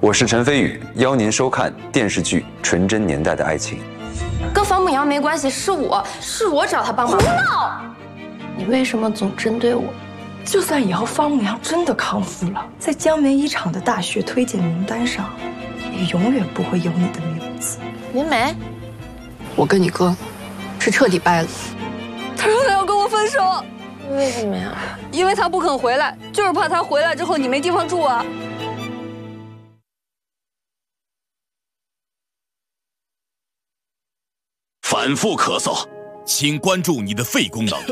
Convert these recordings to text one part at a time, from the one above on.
我是陈飞宇，邀您收看电视剧《纯真年代的爱情》。 跟房母阳没关系，是我找他帮忙。 胡闹！ 你为什么总针对我？ 就算以后方母阳真的康复了，在江梅一场的大学推荐名单上，也永远不会有你的名字。 林梅， 我跟你哥是彻底掰了。 他说他要跟我分手。 为什么呀？ 因为他不肯回来，就是怕他回来之后你没地方住啊。 反复咳嗽，请关注你的肺功能。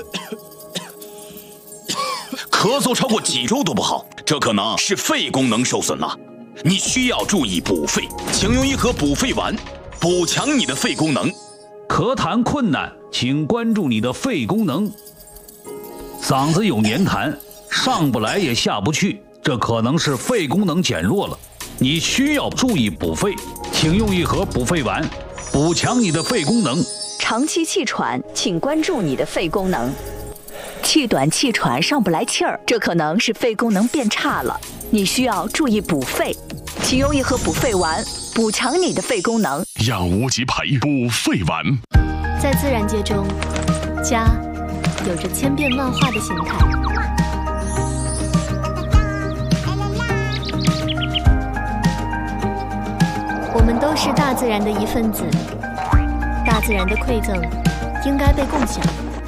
咳嗽超过几周都不好，这可能是肺功能受损了。你需要注意补肺，请用一盒补肺丸，补强你的肺功能。 咳痰困难，请关注你的肺功能。嗓子有黏痰，上不来也下不去，这可能是肺功能减弱了。你需要注意补肺，请用一盒补肺丸，补强你的肺功能。 长期气喘，请关注你的肺功能。气短气喘上不来气儿，这可能是肺功能变差了。你需要注意补肺，请用一盒补肺丸，补强你的肺功能。 药物级培补肺丸。 在自然界中，家有着千变万化的形态。我们都是大自然的一份子，大自然的馈赠应该被共享。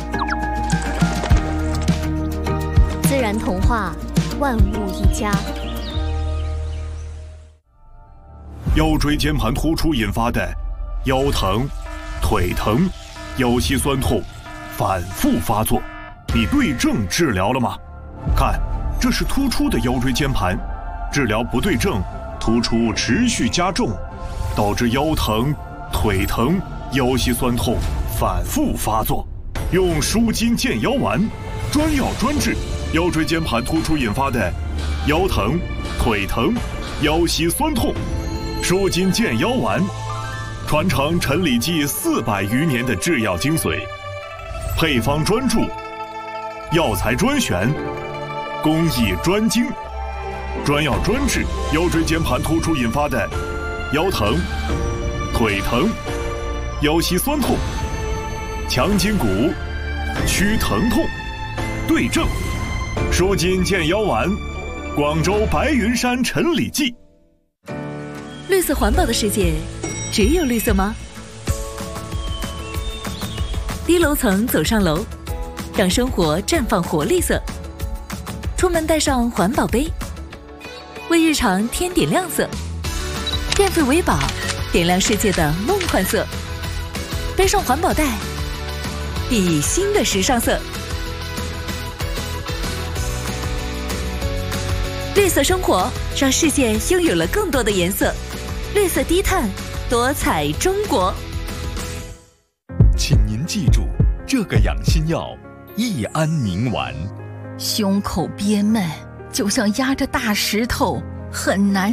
自然童话，万物一家。 腰椎间盘突出引发的腰疼、腿疼、腰膝酸痛反复发作，你对症治疗了吗？看，这是突出的腰椎间盘，治疗不对症，突出持续加重，导致腰疼、腿疼、腰膝酸痛反复发作。用舒筋健腰丸，专药专治腰椎间盘突出引发的腰疼、腿疼、腰膝酸痛。舒筋健腰丸，传承陈李济400余年的制药精髓，配方专注，药材专选，工艺专精，专药专治腰椎间盘突出引发的腰疼、腿疼、腰膝酸痛，强筋骨，祛疼痛，对症。舒筋健腰丸，广州白云山陈李济。 绿色环保的世界，只有绿色吗？低楼层走上楼，让生活绽放活绿色。出门带上环保杯，为日常添点亮色。变废为宝，点亮世界的梦幻色。背上环保袋，熠熠新的时尚色。绿色生活，让世界拥有了更多的颜色。绿色低碳，多彩中国。 请您记住这个养心药益安宁丸。 胸口憋闷，就像压着大石头，很难